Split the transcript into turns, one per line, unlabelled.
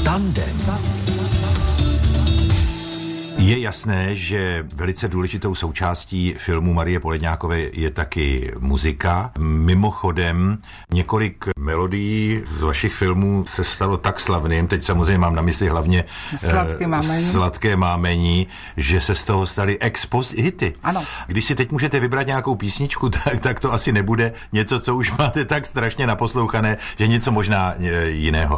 Tandem.
Je jasné, že velice důležitou součástí filmu Marie Poledňákové je taky muzika. Mimochodem, několik melodií z vašich filmů se stalo tak slavným, teď samozřejmě mám na mysli hlavně Sladké mámení, že se z toho staly ex post hity.
Ano.
Když si teď můžete vybrat nějakou písničku, tak to asi nebude něco, co už máte tak strašně naposlouchané, že něco možná jiného.